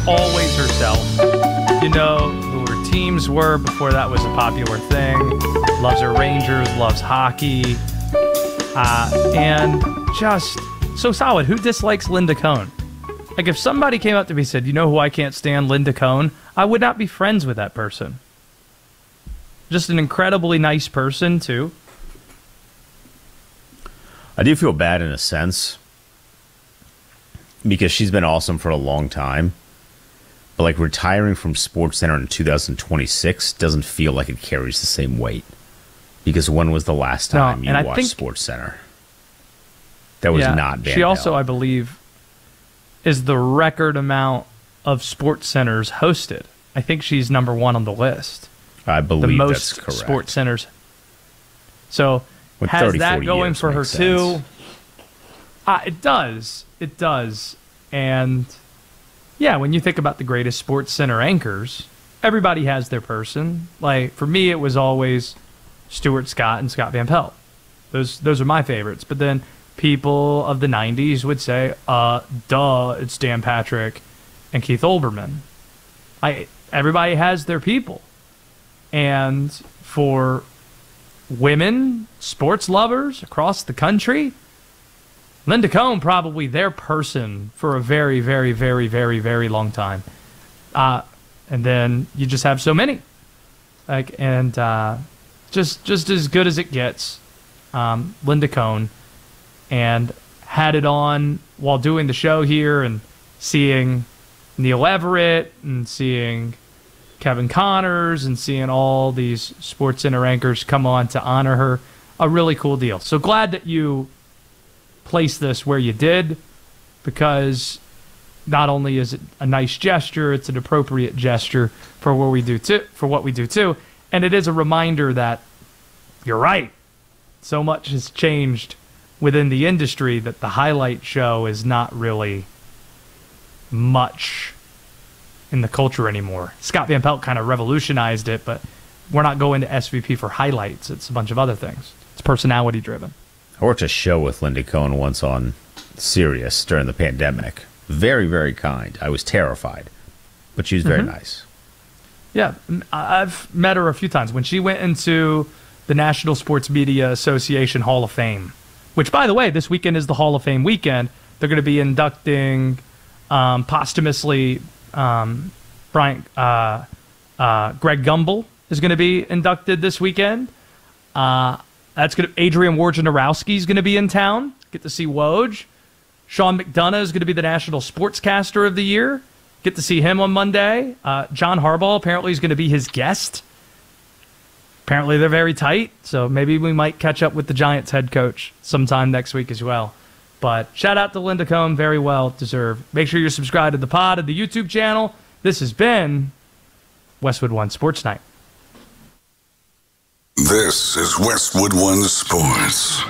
always herself. You know who her teams were before that was a popular thing. Loves her Rangers, loves hockey. And just so solid. Who dislikes Linda Cohn? Like, if somebody came up to me and said, you know who I can't stand? Linda Cohn. I would not be friends with that person. Just an incredibly nice person, too. I do feel bad in a sense because she's been awesome for a long time. But, like, retiring from SportsCenter in 2026 doesn't feel like it carries the same weight. Because when was the last time you watched SportsCenter? That was not Van She also, Pelt. I believe, is the record amount of SportsCenters hosted. I think she's number one on the list. I believe the that's most correct. SportsCenters. So With has 30, that 40 going years for her makes too? sense. It does. It does. And yeah, when you think about the greatest SportsCenter anchors, everybody has their person. Like, for me, it was always Stuart Scott and Scott Van Pelt. Those are my favorites. But then people of the 90s would say, it's Dan Patrick and Keith Olbermann. Everybody has their people. And for women, sports lovers across the country, Linda Cohn probably their person for a very, very, very, very, very long time. And then you just have so many. Just as good as it gets, Linda Cohn. And had it on while doing the show here and seeing Neil Everett and seeing Kevin Connors and seeing all these SportsCenter anchors come on to honor her. A really cool deal. So glad that you placed this where you did, because not only is it a nice gesture, it's an appropriate gesture for what we do too. And it is a reminder that you're right. So much has changed within the industry that the highlight show is not really much in the culture anymore. Scott Van Pelt kind of revolutionized it, but we're not going to SVP for highlights. It's a bunch of other things. It's personality driven. I worked a show with Linda Cohn once on Sirius during the pandemic. Very, very kind. I was terrified, but she was very nice. Yeah, I've met her a few times. When she went into the National Sports Media Association Hall of Fame, which, by the way, this weekend is the Hall of Fame weekend. They're going to be inducting posthumously Greg Gumbel is going to be inducted this weekend. Adrian Wojnarowski is going to be in town. Get to see Woj. Sean McDonough is going to be the National Sportscaster of the Year. Get to see him on Monday. John Harbaugh apparently is going to be his guest. Apparently they're very tight, so maybe we might catch up with the Giants head coach sometime next week as well. But shout out to Linda Cohn, very well deserved. Make sure you're subscribed to the pod and the YouTube channel. This has been Westwood One Sports Night. This is Westwood One Sports.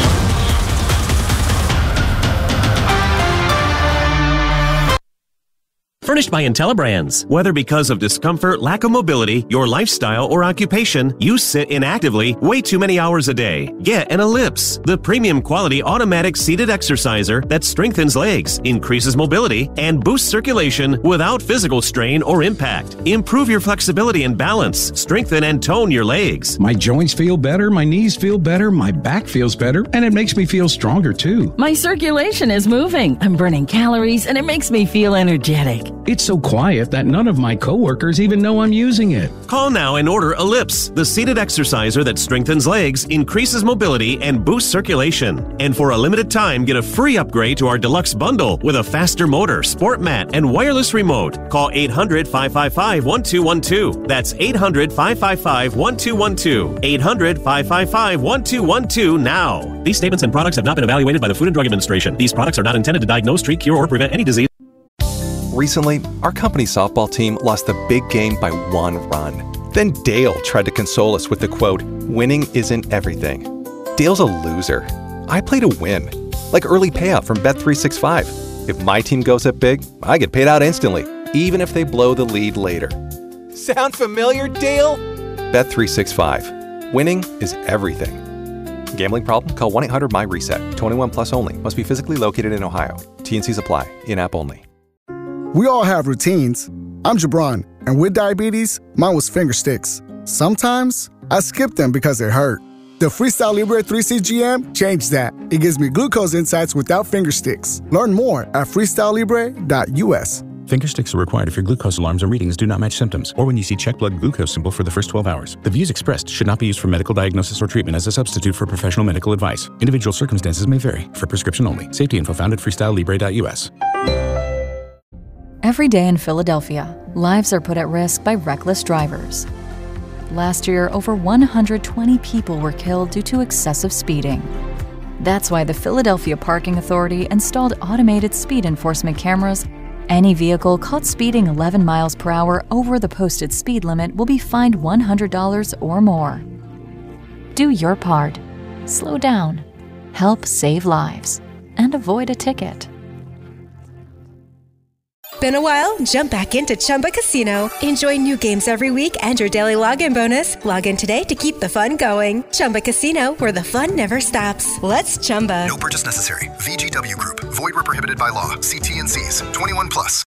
Furnished by IntelliBrands. Whether because of discomfort, lack of mobility, your lifestyle, or occupation, you sit inactively way too many hours a day. Get an Ellipse, the premium quality automatic seated exerciser that strengthens legs, increases mobility, and boosts circulation without physical strain or impact. Improve your flexibility and balance. Strengthen and tone your legs. My joints feel better, my knees feel better, my back feels better, and it makes me feel stronger too. My circulation is moving. I'm burning calories, and it makes me feel energetic. It's so quiet that none of my coworkers even know I'm using it. Call now and order Ellipse, the seated exerciser that strengthens legs, increases mobility, and boosts circulation. And for a limited time, get a free upgrade to our deluxe bundle with a faster motor, sport mat, and wireless remote. Call 800-555-1212. That's 800-555-1212. 800-555-1212 now. These statements and products have not been evaluated by the Food and Drug Administration. These products are not intended to diagnose, treat, cure, or prevent any disease. Recently, our company softball team lost the big game by 1 run. Then Dale tried to console us with the quote, "Winning isn't everything." Dale's a loser. I play to win. Like early payout from Bet365. If my team goes up big, I get paid out instantly, even if they blow the lead later. Sound familiar, Dale? Bet365. Winning is everything. Gambling problem? Call 1-800-MY-RESET. 21 plus only. Must be physically located in Ohio. T&Cs apply. In-app only. We all have routines. I'm Jabron, and with diabetes, mine was finger sticks. Sometimes I skip them because they hurt. The Freestyle Libre 3C GM changed that. It gives me glucose insights without finger sticks. Learn more at freestylelibre.us. Finger sticks are required if your glucose alarms or readings do not match symptoms, or when you see check blood glucose symbol for the first 12 hours. The views expressed should not be used for medical diagnosis or treatment as a substitute for professional medical advice. Individual circumstances may vary. For prescription only. Safety info found at freestylelibre.us. Every day in Philadelphia, lives are put at risk by reckless drivers. Last year, over 120 people were killed due to excessive speeding. That's why the Philadelphia Parking Authority installed automated speed enforcement cameras. Any vehicle caught speeding 11 miles per hour over the posted speed limit will be fined $100 or more. Do your part. Slow down. Help save lives. And avoid a ticket. Been a while? Jump back into Chumba Casino. Enjoy new games every week and your daily login bonus. Log in today to keep the fun going. Chumba Casino, where the fun never stops. Let's Chumba. No purchase necessary. VGW Group. Void where prohibited by law. See T&Cs. 21 plus.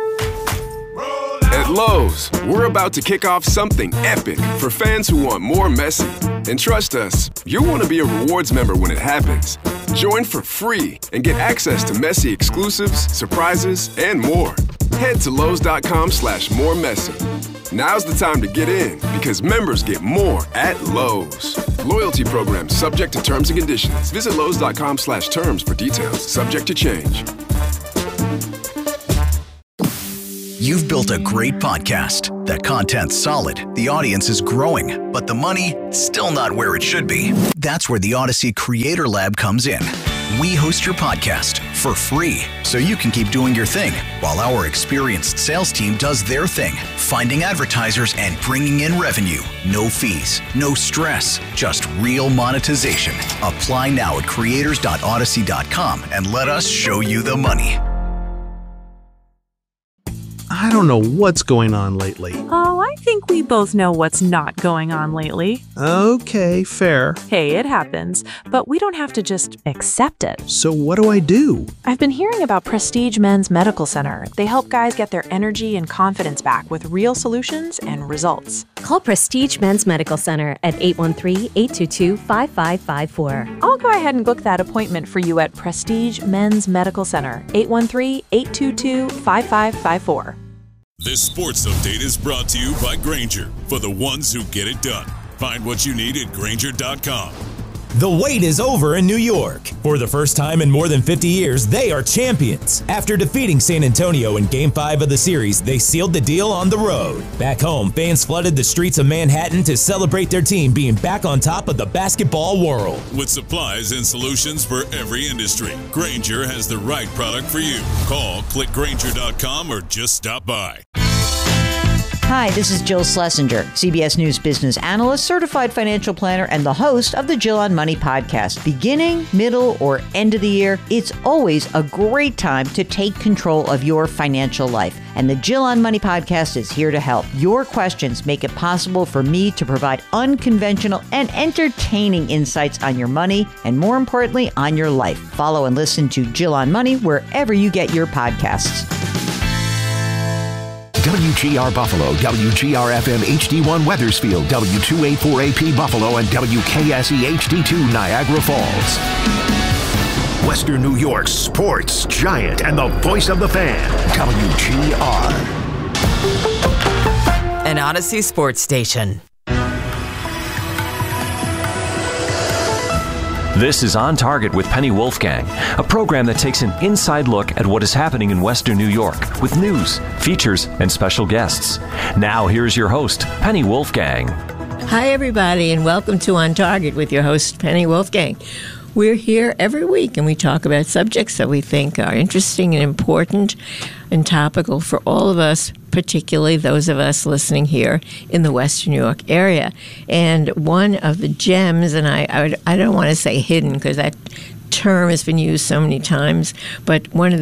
At Lowe's, we're about to kick off something epic for fans who want more Messi. And trust us, you'll want to be a rewards member when it happens. Join for free and get access to Messi exclusives, surprises, and more. Head to Lowe's.com/moremessy. Now's the time to get in because members get more at Lowe's. Loyalty program subject to terms and conditions. Visit Lowe's.com/terms for details. Subject to change. You've built a great podcast. The content's solid, the audience is growing, but the money, still not where it should be. That's where the Odyssey Creator Lab comes in. We host your podcast for free, so you can keep doing your thing, while our experienced sales team does their thing, finding advertisers and bringing in revenue. No fees, no stress, just real monetization. Apply now at creators.odyssey.com and let us show you the money. I don't know what's going on lately. Oh, I think we both know what's not going on lately. Okay, fair. Hey, it happens, but we don't have to just accept it. So what do I do? I've been hearing about Prestige Men's Medical Center. They help guys get their energy and confidence back with real solutions and results. Call Prestige Men's Medical Center at 813-822-5554. I'll go ahead and book that appointment for you at Prestige Men's Medical Center, 813-822-5554. This sports update is brought to you by Grainger, for the ones who get it done. Find what you need at Grainger.com. The wait is over in New York. For the first time in more than 50 years, they are champions. After defeating San Antonio in Game 5 of the series, they sealed the deal on the road. Back home, fans flooded the streets of Manhattan to celebrate their team being back on top of the basketball world. With supplies and solutions for every industry, Grainger has the right product for you. Call, click Grainger.com, or just stop by. Hi, this is Jill Schlesinger, CBS News business analyst, certified financial planner, and the host of the Jill on Money podcast. Beginning, middle, or end of the year, it's always a great time to take control of your financial life. And the Jill on Money podcast is here to help. Your questions make it possible for me to provide unconventional and entertaining insights on your money, and more importantly, on your life. Follow and listen to Jill on Money wherever you get your podcasts. WGR Buffalo, WGR-FM HD1 Weathersfield, W284AP Buffalo, and WKSE HD2 Niagara Falls. Western New York's sports giant and the voice of the fan, WGR. An Odyssey sports station. This is On Target with Penny Wolfgang, a program that takes an inside look at what is happening in Western New York with news, features, and special guests. Now, here's your host, Penny Wolfgang. Hi, everybody, and welcome to On Target with your host, Penny Wolfgang. We're here every week, and we talk about subjects that we think are interesting and important and topical for all of us, particularly those of us listening here in the Western New York area. And one of the gems, and I don't want to say hidden because that term has been used so many times, but one of the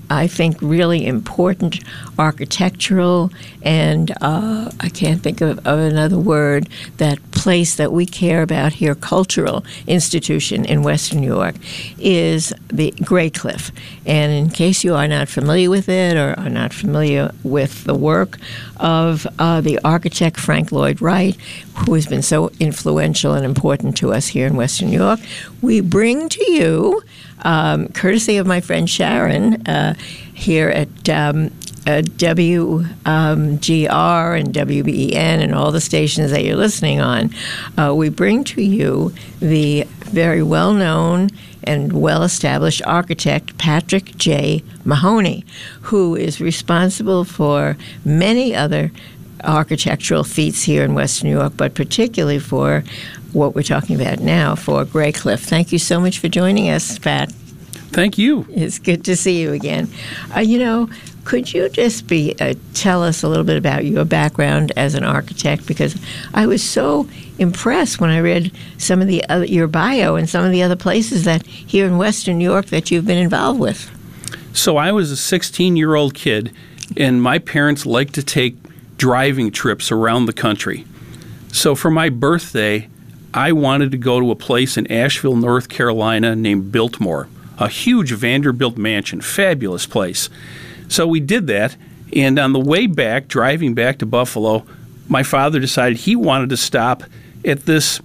I think, really important architectural and I can't think of another word, that place that we care about here, cultural institution in Western New York, is the Grey Cliff. And in case you are not familiar with it or are not familiar with the work of the architect Frank Lloyd Wright, who has been so influential and important to us here in Western New York, we bring to you, courtesy of my friend Sharon here at WGR and WBEN and all the stations that you're listening on, we bring to you the very well-known and well-established architect Patrick J. Mahoney, who is responsible for many other architectural feats here in Western New York, but particularly for what we're talking about now, for Grey Cliff. Thank you so much for joining us, Pat. Thank you. It's good to see you again. Could you just tell us a little bit about your background as an architect? Because I was so impressed when I read some of your bio and some of the other places that here in Western New York that you've been involved with. So I was a 16-year-old kid, and my parents liked to take driving trips around the country. So for my birthday, I wanted to go to a place in Asheville, North Carolina named Biltmore, a huge Vanderbilt mansion, fabulous place. So we did that, and on the way back, driving back to Buffalo, my father decided he wanted to stop at this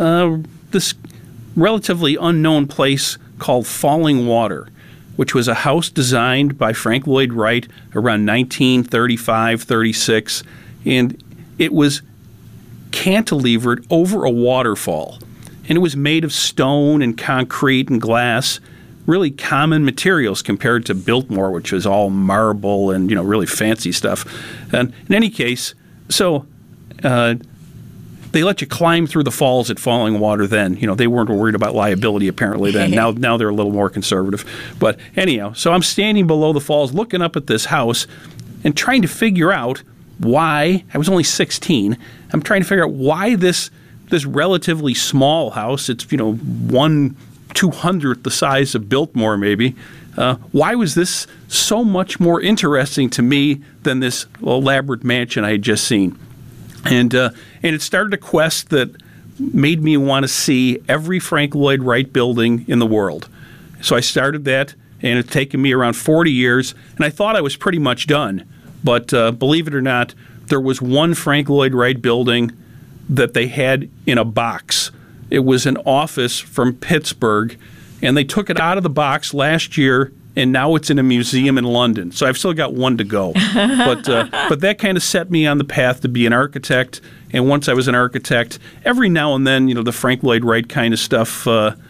relatively unknown place called Falling Water, which was a house designed by Frank Lloyd Wright around 1935, 36, and it was cantilevered over a waterfall, and it was made of stone and concrete and glass, really common materials compared to Biltmore, which was all marble and, really fancy stuff. And in any case, so they let you climb through the falls at Falling Water then. They weren't worried about liability apparently then. Now they're a little more conservative. But anyhow, so I'm standing below the falls looking up at this house and trying to figure out why, I was only 16, I'm trying to figure out why this relatively small house, it's, 1/200th the size of Biltmore maybe, why was this so much more interesting to me than this elaborate mansion I had just seen? And it started a quest that made me want to see every Frank Lloyd Wright building in the world. So I started that, and it's taken me around 40 years, and I thought I was pretty much done. But believe it or not, there was one Frank Lloyd Wright building that they had in a box. It was an office from Pittsburgh, and they took it out of the box last year, and now it's in a museum in London. So I've still got one to go. But that kind of set me on the path to be an architect. And once I was an architect, every now and then, the Frank Lloyd Wright kind of stuff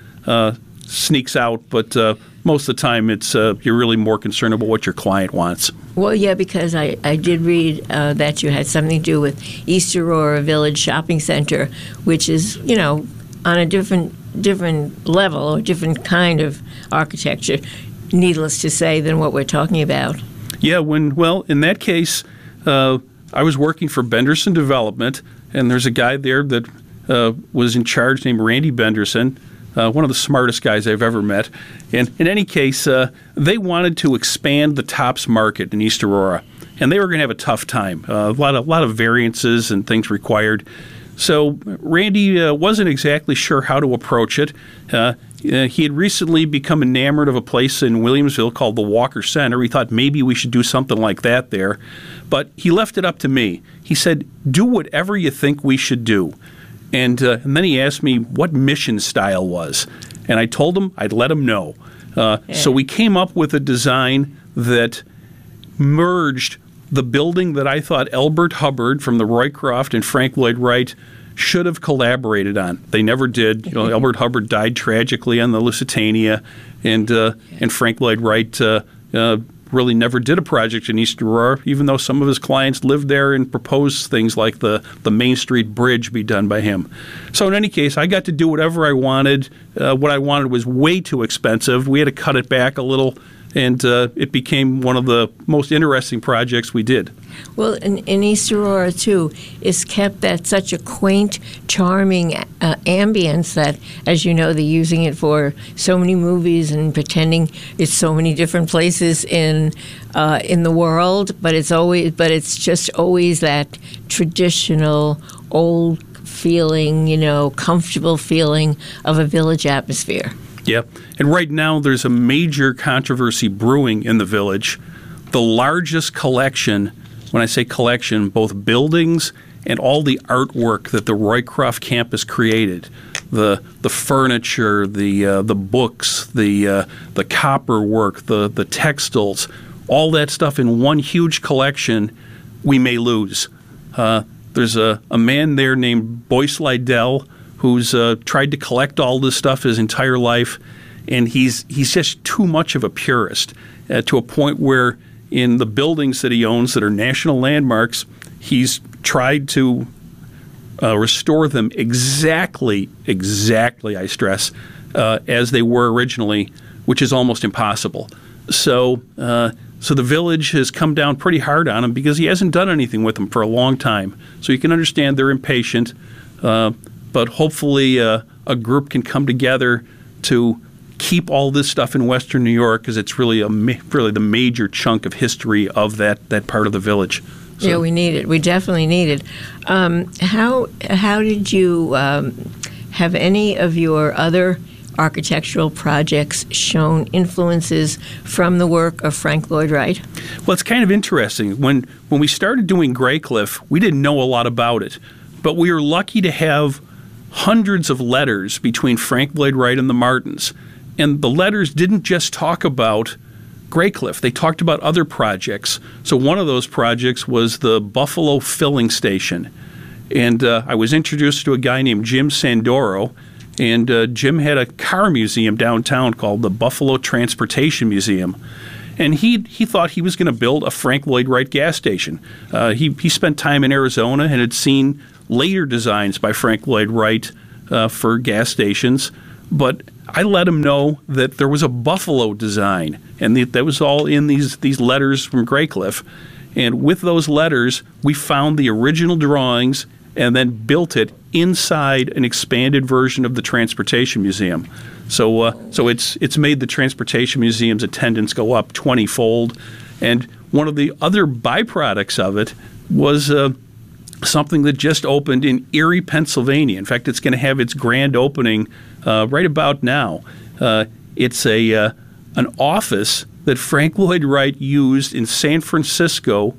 sneaks out. But most of the time, it's you're really more concerned about what your client wants. Well, yeah, because I did read that you had something to do with East Aurora Village Shopping Center, which is, on a different level or different kind of architecture, needless to say, than what we're talking about. Yeah, in that case, I was working for Benderson Development, and there's a guy there that was in charge named Randy Benderson, one of the smartest guys I've ever met. And in any case, they wanted to expand the Tops Market in East Aurora, and they were going to have a tough time. A lot of variances and things required. So Randy wasn't exactly sure how to approach it. He had recently become enamored of a place in Williamsville called the Walker Center. He thought maybe we should do something like that there. But he left it up to me. He said, do whatever you think we should do. And then he asked me what mission style was. And I told him I'd let him know. So we came up with a design that merged the building that I thought Elbert Hubbard from the Roycroft and Frank Lloyd Wright should have collaborated on. They never did. Elbert Hubbard died tragically on the Lusitania, and Frank Lloyd Wright really never did a project in East Aurora, even though some of his clients lived there and proposed things like the Main Street Bridge be done by him. So in any case, I got to do whatever I wanted. What I wanted was way too expensive. We had to cut it back a little and it became one of the most interesting projects we did. Well, in East Aurora, too, is kept at such a quaint, charming ambience that, as you know, they're using it for so many movies and pretending it's so many different places in the world. But it's just always that traditional, old feeling, comfortable feeling of a village atmosphere. Yeah, and right now there's a major controversy brewing in the village. The largest collection, when I say collection, both buildings and all the artwork that the Roycroft campus created, the furniture, the books, the copper work, the textiles, all that stuff in one huge collection, we may lose. There's a man there named Boyce Lydell who's tried to collect all this stuff his entire life, and he's just too much of a purist to a point where in the buildings that he owns that are national landmarks, he's tried to restore them exactly, I stress, as they were originally, which is almost impossible. So the village has come down pretty hard on him because he hasn't done anything with them for a long time. So you can understand they're impatient. But hopefully a group can come together to keep all this stuff in Western New York because it's really really the major chunk of history of that part of the village. So. Yeah, we need it. We definitely need it. How did you have any of your other architectural projects shown influences from the work of Frank Lloyd Wright? Well, it's kind of interesting. When we started doing Graycliff, we didn't know a lot about it, but we were lucky to have hundreds of letters between Frank Lloyd Wright and the Martins. And the letters didn't just talk about Graycliff. They talked about other projects. So one of those projects was the Buffalo Filling Station. And I was introduced to a guy named Jim Sandoro. And Jim had a car museum downtown called the Buffalo Transportation Museum. And he thought he was going to build a Frank Lloyd Wright gas station. He spent time in Arizona and had seen later designs by Frank Lloyd Wright for gas stations. But I let him know that there was a Buffalo design, and that was all in these letters from Graycliff. And with those letters, we found the original drawings and then built it inside an expanded version of the Transportation Museum. So it's made the Transportation Museum's attendance go up 20-fold. And one of the other byproducts of it was something that just opened in Erie, Pennsylvania. In fact, it's going to have its grand opening right about now. It's an office that Frank Lloyd Wright used in San Francisco,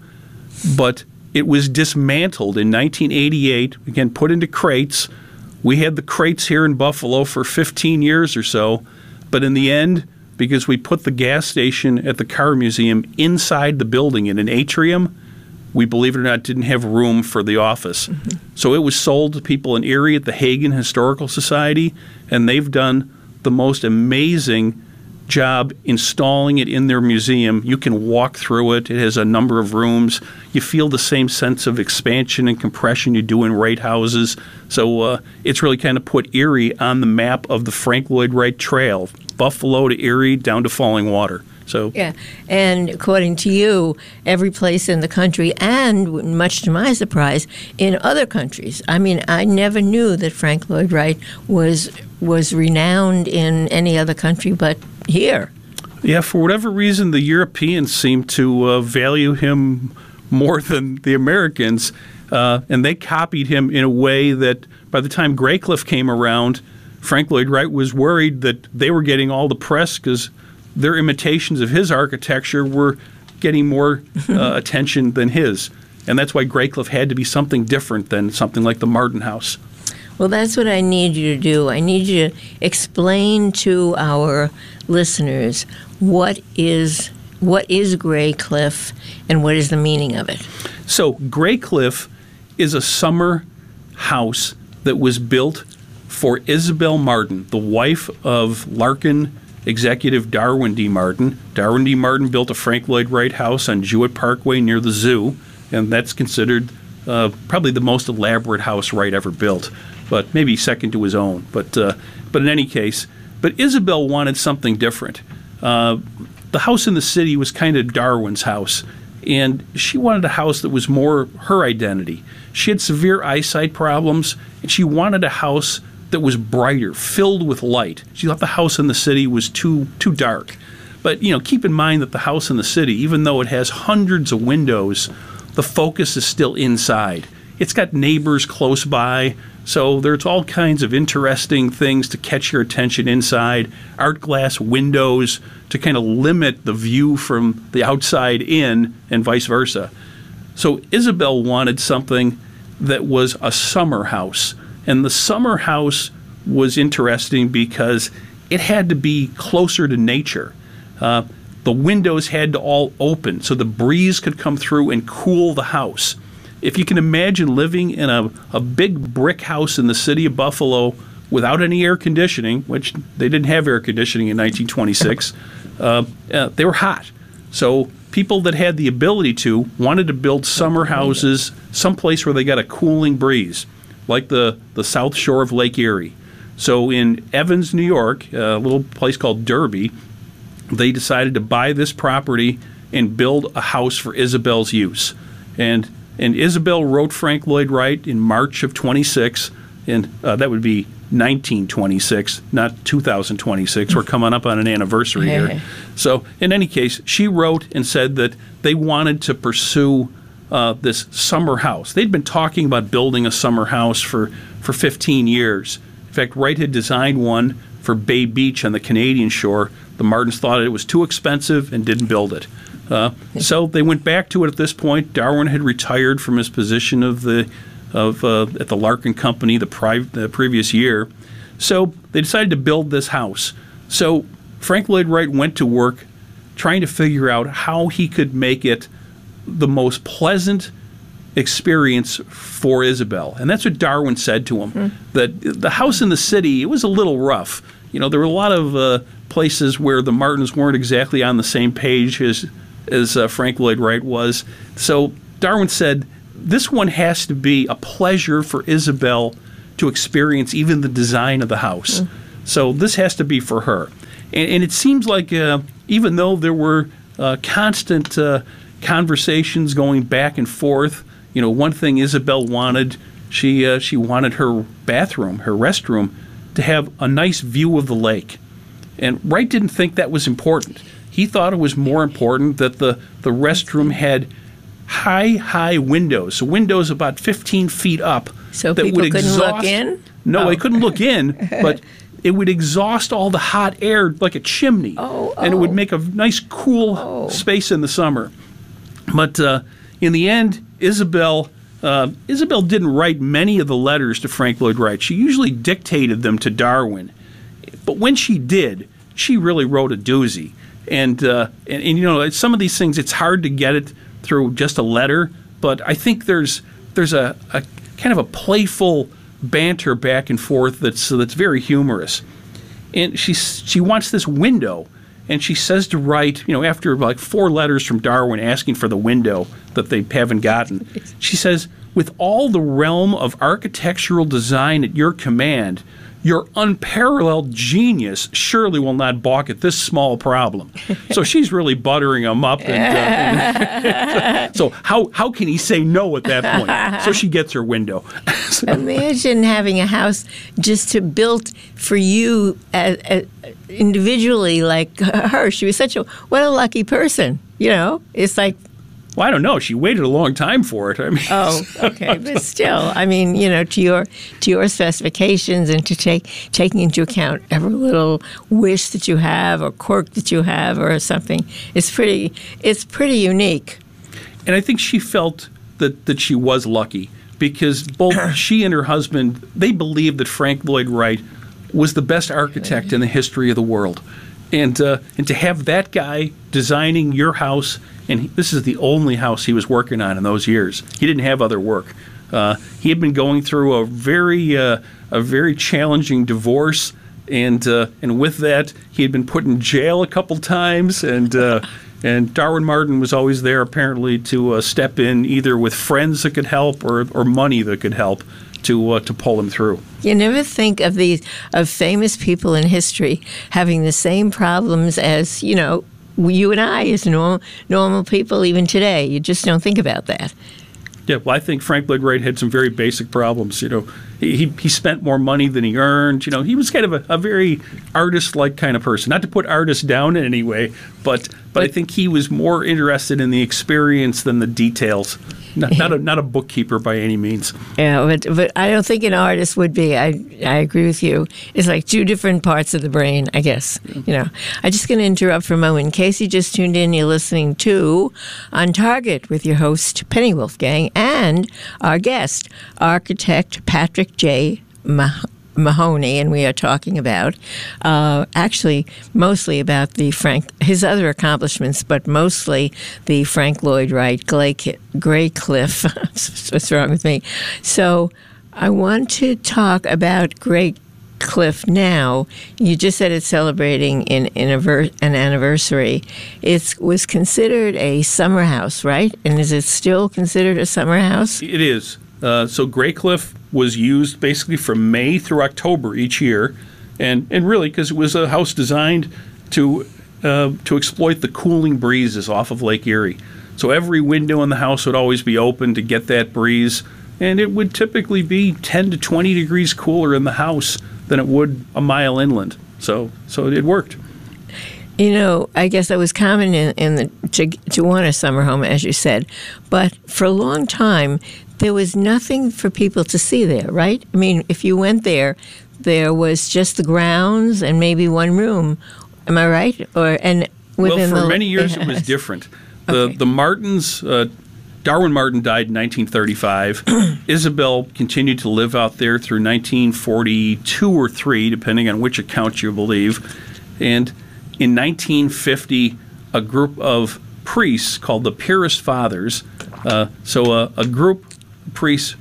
but it was dismantled in 1988, again, put into crates. We had the crates here in Buffalo for 15 years or so, but in the end, because we put the gas station at the car museum inside the building in an atrium, we, believe it or not, didn't have room for the office. Mm-hmm. So it was sold to people in Erie at the Hagen Historical Society, and they've done the most amazing job installing it in their museum. You can walk through it. It has a number of rooms. You feel the same sense of expansion and compression you do in Wright houses. So it's really kind of put Erie on the map of the Frank Lloyd Wright Trail, Buffalo to Erie down to Falling Water. So yeah, and according to you, every place in the country, and much to my surprise, in other countries. I mean, I never knew that Frank Lloyd Wright was renowned in any other country but here. Yeah, for whatever reason, the Europeans seem to value him more than the Americans, and they copied him in a way that by the time Graycliff came around, Frank Lloyd Wright was worried that they were getting all the press because their imitations of his architecture were getting more attention than his. And that's why Graycliff had to be something different than something like the Martin House. Well, that's what I need you to do. I need you to explain to our listeners what is Graycliff and what is the meaning of it. So Graycliff is a summer house that was built for Isabel Martin, the wife of Larkin executive Darwin D. Martin. Darwin D. Martin built a Frank Lloyd Wright house on Jewett Parkway near the zoo, and that's considered probably the most elaborate house Wright ever built, but maybe second to his own. But in any case, but Isabel wanted something different. the house in the city was kind of Darwin's house, and she wanted a house that was more her identity. She had severe eyesight problems, and she wanted a house that was brighter, filled with light. She thought the house in the city was too dark. But, keep in mind that the house in the city, even though it has hundreds of windows, the focus is still inside. It's got neighbors close by, so there's all kinds of interesting things to catch your attention inside. Art glass windows to kind of limit the view from the outside in, and vice versa. So Isabel wanted something that was a summer house. And the summer house was interesting because it had to be closer to nature. The windows had to all open so the breeze could come through and cool the house. If you can imagine living in a big brick house in the city of Buffalo without any air conditioning, which they didn't have air conditioning in 1926, they were hot. So people that had the ability to wanted to build summer houses someplace where they got a cooling breeze, like the South Shore of Lake Erie. So in Evans, New York, a little place called Derby, they decided to buy this property and build a house for Isabel's use. And Isabel wrote Frank Lloyd Wright in March of 26, and that would be 1926, not 2026. We're coming up on an anniversary here. So in any case, she wrote and said that they wanted to pursue this summer house. They'd been talking about building a summer house for 15 years. In fact, Wright had designed one for Bay Beach on the Canadian shore. The Martins thought it was too expensive and didn't build it. So they went back to it at this point. Darwin had retired from his position at the Larkin Company the previous year. So they decided to build this house. So Frank Lloyd Wright went to work trying to figure out how he could make it the most pleasant experience for Isabel. And that's what Darwin said to him, that the house in the city, it was a little rough. There were a lot of places where the Martins weren't exactly on the same page as Frank Lloyd Wright was. So Darwin said, this one has to be a pleasure for Isabel to experience even the design of the house. So this has to be for her. And it seems like even though there were constant conversations going back and forth, one thing Isabel wanted, she wanted her bathroom, her restroom, to have a nice view of the lake. And Wright didn't think that was important. He thought it was more important that the restroom had high windows, so windows about 15 feet up. So that people would couldn't exhaust, look in? No, they couldn't look in, but it would exhaust all the hot air like a chimney, and it would make a nice cool space in the summer. But in the end, Isabel didn't write many of the letters to Frank Lloyd Wright. She usually dictated them to Darwin. But when she did, she really wrote a doozy. And some of these things, it's hard to get it through just a letter, but I think there's a kind of a playful banter back and forth that's very humorous. And she wants this window, and she says to Wright, after like 4 letters from Darwin asking for the window that they haven't gotten, she says, with all the realm of architectural design at your command, your unparalleled genius surely will not balk at this small problem. So she's really buttering him up. So how can he say no at that point? So she gets her window. Imagine having a house just to built for you individually like her. She was what a lucky person. It's like, well, I don't know. She waited a long time for it. I mean, okay, but still, I mean, to your specifications and to taking into account every little wish that you have or quirk that you have or something, it's pretty unique. And I think she felt that she was lucky because both she and her husband, they believed that Frank Lloyd Wright was the best architect in the history of the world, and to have that guy designing your house. And this is the only house he was working on in those years. He didn't have other work. He had been going through a very challenging divorce, and with that, he had been put in jail a couple times. And Darwin Martin was always there, apparently, to step in either with friends that could help or money that could help to pull him through. You never think of famous people in history having the same problems as you and I, as normal people, even today, you just don't think about that. Yeah, well, I think Frank Lloyd Wright had some very basic problems. He spent more money than he earned. He was kind of a very artist-like kind of person. Not to put artists down in any way, but I think he was more interested in the experience than the details. Not a bookkeeper by any means. Yeah, but I don't think an artist would be. I agree with you. It's like two different parts of the brain, I guess. I'm just going to interrupt for a moment. In case you just tuned in, you're listening to On Target with your host, Penny Wolfgang, and our guest, architect Patrick J. Mahoney, and we are talking about actually mostly about his other accomplishments, but mostly the Frank Lloyd Wright Grey Cliff. What's wrong with me? So I want to talk about Grey Cliff now. You just said it's celebrating an anniversary. It was considered a summer house, right? And is it still considered a summer house? It is. So Grey Cliff was used basically from May through October each year, and really because it was a house designed to exploit the cooling breezes off of Lake Erie. So every window in the house would always be open to get that breeze, and it would typically be 10 to 20 degrees cooler in the house than it would a mile inland. So it worked. I guess that was common to want a summer home, as you said, but for a long time there was nothing for people to see there, right? I mean, if you went there was just the grounds and maybe one room. Am I right? For many years it was different. The Martins, Darwin Martin died in 1935. Isabel continued to live out there through 1942 or 3, depending on which account you believe. And in 1950, a group of priests called the Piarist Fathers, a group of priests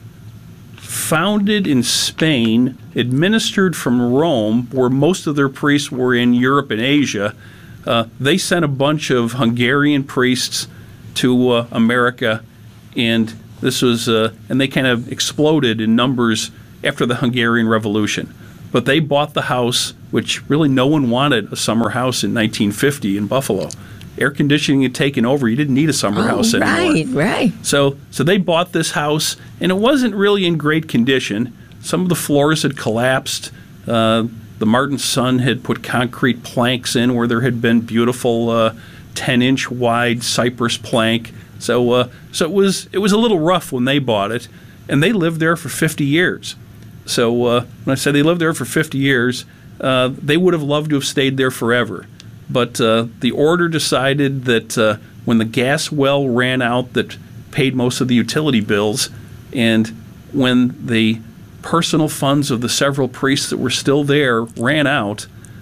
founded in Spain, administered from Rome, where most of their priests were in Europe and Asia. They sent a bunch of Hungarian priests to America, and this was and they kind of exploded in numbers after the Hungarian Revolution. But they bought the house, which really no one wanted a summer house in 1950 in Buffalo. Air conditioning had taken over. You didn't need a summer house anymore. Right. So they bought this house, and it wasn't really in great condition. Some of the floors had collapsed. The Martin son had put concrete planks in where there had been beautiful 10-inch wide cypress plank. So it was a little rough when they bought it, and they lived there for 50 years. So when I say they lived there for 50 years, they would have loved to have stayed there forever. But the order decided that when the gas well ran out that paid most of the utility bills, and when the personal funds of the several priests that were still there ran out,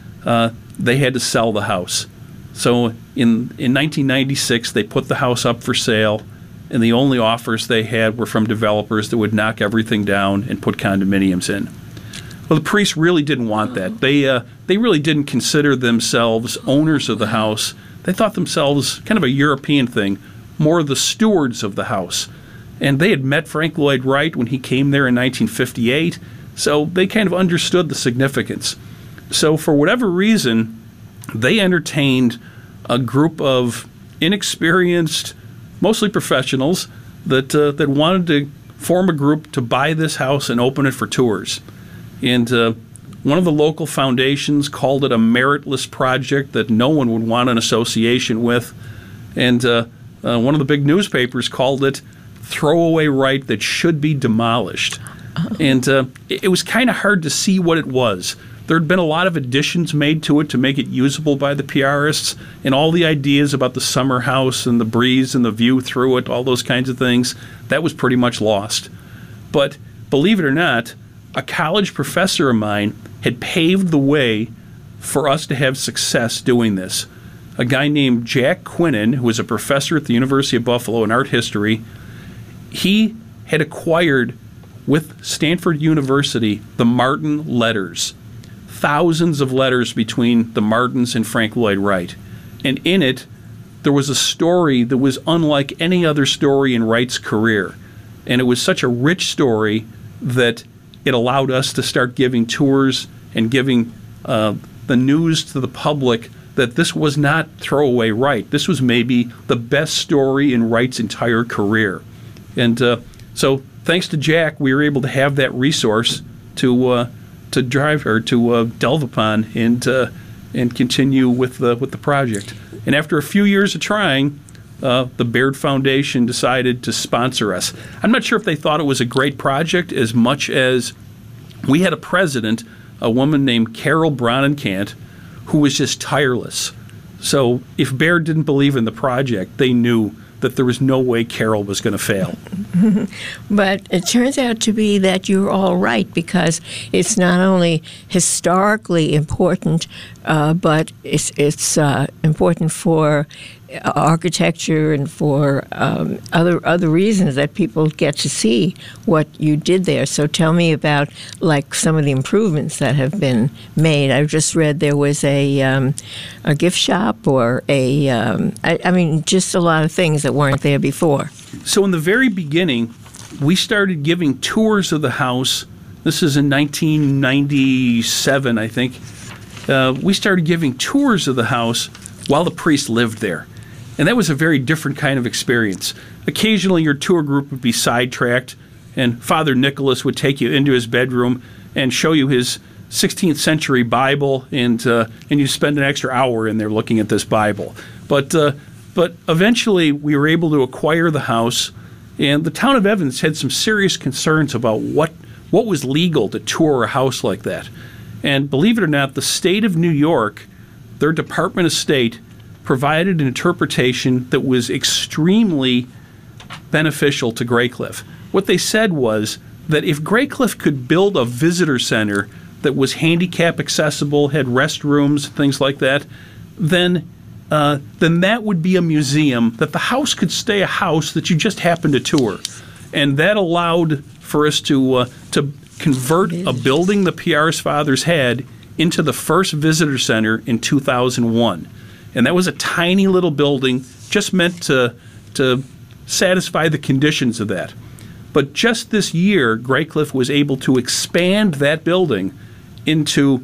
they had to sell the house. So in 1996, they put the house up for sale, and the only offers they had were from developers that would knock everything down and put condominiums in. Well, the priests really didn't want that. They really didn't consider themselves owners of the house. They thought themselves kind of a European thing, more the stewards of the house. And they had met Frank Lloyd Wright when he came there in 1958, so they kind of understood the significance. So for whatever reason, they entertained a group of inexperienced, mostly professionals, that wanted to form a group to buy this house and open it for tours. And one of the local foundations called it a meritless project that no one would want an association with. And one of the big newspapers called it throwaway right that should be demolished. And it was kind of hard to see what it was. There had been a lot of additions made to it to make it usable by the Piarists, and all the ideas about the summer house and the breeze and the view through it, all those kinds of things, that was pretty much lost. But believe it or not, a college professor of mine had paved the way for us to have success doing this. A guy named Jack Quinnen, who was a professor at the University of Buffalo in art history, he had acquired with Stanford University the Martin letters. Thousands of letters between the Martins and Frank Lloyd Wright. And in it, there was a story that was unlike any other story in Wright's career. And it was such a rich story that it allowed us to start giving tours and giving the news to the public that this was not throwaway Wright. This was maybe the best story in Wright's entire career. And so thanks to Jack, we were able to have that resource to drive or to delve upon and continue with the project. And after a few years of trying, the Baird Foundation decided to sponsor us. I'm not sure if they thought it was a great project as much as we had a president, a woman named Carol Bronnenkamp, who was just tireless. So if Baird didn't believe in the project, they knew that there was no way Carol was going to fail. But it turns out to be that you're all right, because it's not only historically important, but it's important for architecture and for other reasons that people get to see what you did there. So tell me about like some of the improvements that have been made. I just read there was a gift shop or I mean just a lot of things that weren't there before. So in the very beginning, we started giving tours of the house. This is in 1997, I think. We started giving tours of the house while the priest lived there. And that was a very different kind of experience. Occasionally, your tour group would be sidetracked, and Father Nicholas would take you into his bedroom and show you his 16th century Bible, and you spend an extra hour in there looking at this Bible. But eventually, we were able to acquire the house, and the town of Evans had some serious concerns about what was legal to tour a house like that. And believe it or not, the state of New York, their Department of State, provided an interpretation that was extremely beneficial to Graycliff. What they said was that if Graycliff could build a visitor center that was handicap accessible, had restrooms, things like that, then that would be a museum, that the house could stay a house that you just happened to tour. And that allowed for us to convert a building the Piar's fathers had into the first visitor center in 2001. And that was a tiny little building just meant to satisfy the conditions of that. But just this year, Graycliff was able to expand that building into,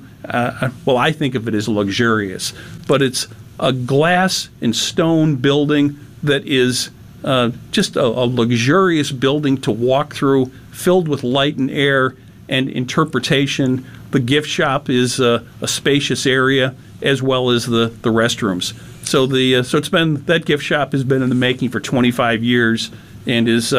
I think of it as luxurious, but it's a glass and stone building that is just a luxurious building to walk through, filled with light and air and interpretation. The gift shop is a spacious area, as well as the restrooms. So it's been, that gift shop has been in the making for 25 years and is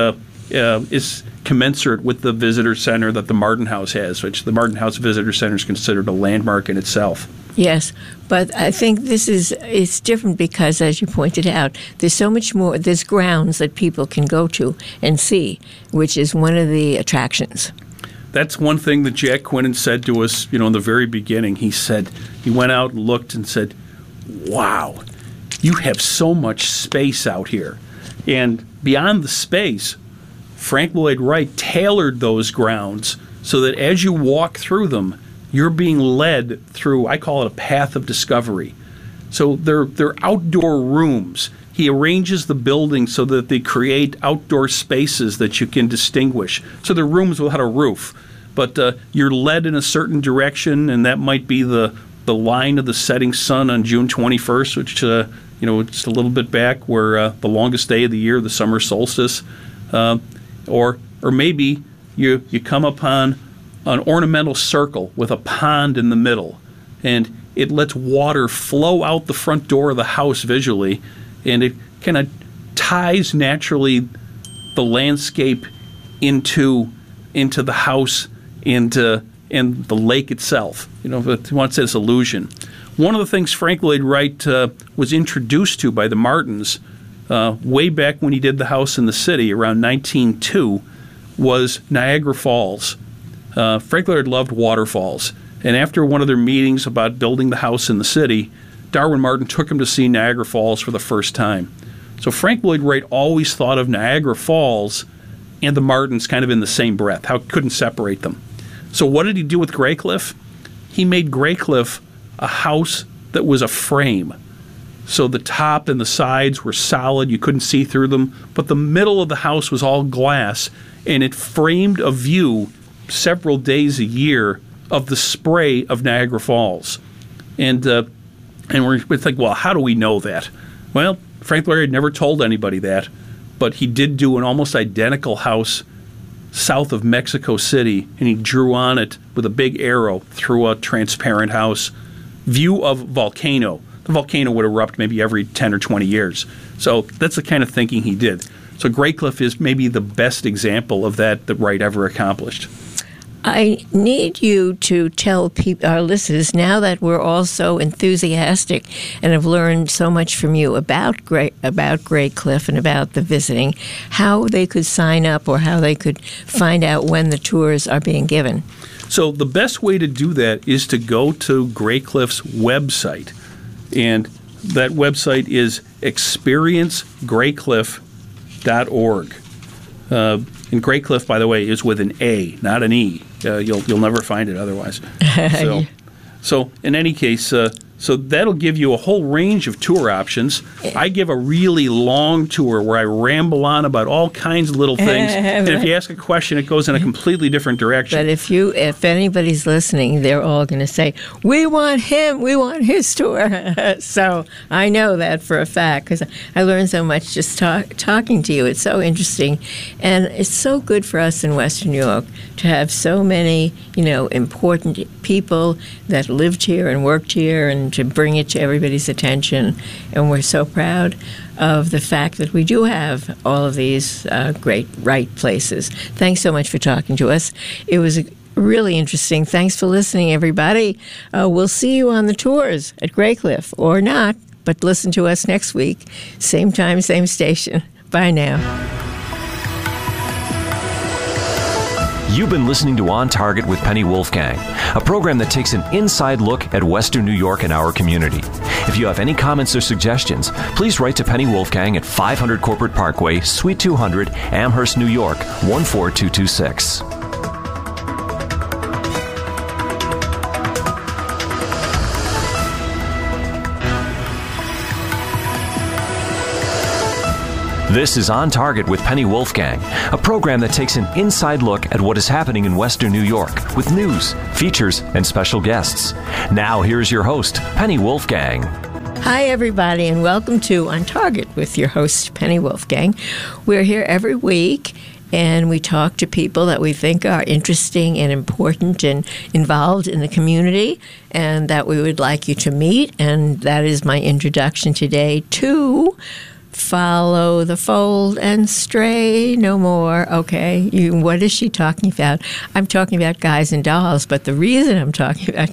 commensurate with the visitor center that the Martin House has, which the Martin House Visitor Center is considered a landmark in itself. Yes, but I think it's different because, as you pointed out, there's so much more. There's grounds that people can go to and see, which is one of the attractions. That's one thing that Jack Quinnen said to us, in the very beginning. He said, he went out and looked and said, wow, you have so much space out here. And beyond the space, Frank Lloyd Wright tailored those grounds so that as you walk through them, you're being led through, I call it a path of discovery. So they're outdoor rooms. He arranges the building so that they create outdoor spaces that you can distinguish. So they're rooms without a roof, but you're led in a certain direction, and that might be the line of the setting sun on June 21st, which it's a little bit back where the longest day of the year, the summer solstice, or maybe you come upon an ornamental circle with a pond in the middle, and it lets water flow out the front door of the house visually, and it kind of ties naturally the landscape into the house and the lake itself. If you want to say this illusion. One of the things Frank Lloyd Wright was introduced to by the Martins way back when he did the house in the city around 1902 was Niagara Falls. Frank Lloyd loved waterfalls, and after one of their meetings about building the house in the city, Darwin Martin took him to see Niagara Falls for the first time. So Frank Lloyd Wright always thought of Niagara Falls and the Martins kind of in the same breath, how couldn't separate them. So what did he do with Graycliff? He made Graycliff a house that was a frame. So the top and the sides were solid, you couldn't see through them, but the middle of the house was all glass, and it framed a view several days a year of the spray of Niagara Falls. And And we think, well, how do we know that? Well, Frank Lloyd never told anybody that, but he did do an almost identical house south of Mexico City, and he drew on it with a big arrow through a transparent house. View of volcano. The volcano would erupt maybe every 10 or 20 years. So that's the kind of thinking he did. So Graycliff is maybe the best example of that Wright ever accomplished. I need you to tell our listeners, now that we're all so enthusiastic and have learned so much from you about Graycliff and about the visiting, how they could sign up or how they could find out when the tours are being given. So the best way to do that is to go to Graycliff's website. And that website is experiencegraycliff.org. And Graycliff, by the way, is with an A, not an E. You'll never find it otherwise. So in any case, so that'll give you a whole range of tour options. I give a really long tour where I ramble on about all kinds of little things. And if you ask a question, it goes in a completely different direction. But if anybody's listening, they're all going to say, we want him, we want his tour. So I know that for a fact because I learned so much just talking to you. It's so interesting. And it's so good for us in Western New York to have so many, important people that lived here and worked here and to bring it to everybody's attention. And we're so proud of the fact that we do have all of these great Wright places. Thanks so much for talking to us. It was really interesting. Thanks for listening, everybody. We'll see you on the tours at Graycliff, or not, but listen to us next week. Same time, same station. Bye now. You've been listening to On Target with Penny Wolfgang, a program that takes an inside look at Western New York and our community. If you have any comments or suggestions, please write to Penny Wolfgang at 500 Corporate Parkway, Suite 200, Amherst, New York, 14226. This is On Target with Penny Wolfgang, a program that takes an inside look at what is happening in Western New York with news, features, and special guests. Now, here's your host, Penny Wolfgang. Hi, everybody, and welcome to On Target with your host, Penny Wolfgang. We're here every week, and we talk to people that we think are interesting and important and involved in the community and that we would like you to meet. And that is my introduction today to Follow the Fold and Stray No More. Okay, what is she talking about? I'm talking about Guys and Dolls, but the reason I'm talking about